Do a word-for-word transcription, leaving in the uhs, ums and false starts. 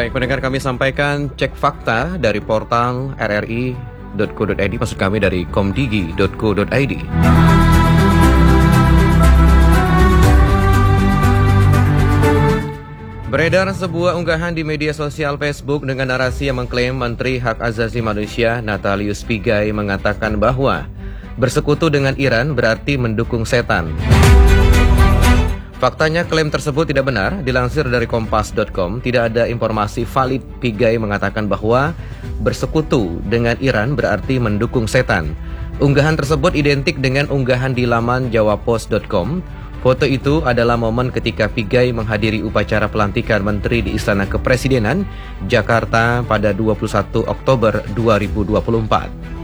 Baik, pendengar, kami sampaikan cek fakta dari portal r r i dot co dot i d, maksud kami dari komdigi dot co dot i d. Beredar sebuah unggahan di media sosial Facebook dengan narasi yang mengklaim Menteri Hak Asasi Manusia Natalius Pigai mengatakan bahwa bersekutu dengan Iran berarti mendukung setan. Faktanya klaim tersebut tidak benar. Dilansir dari kompas dot com, tidak ada informasi valid Pigai mengatakan bahwa bersekutu dengan Iran berarti mendukung setan. Unggahan tersebut identik dengan unggahan di laman jawapos dot com. Foto itu adalah momen ketika Pigai menghadiri upacara pelantikan menteri di Istana Kepresidenan, Jakarta pada dua puluh satu Oktober dua ribu dua puluh empat.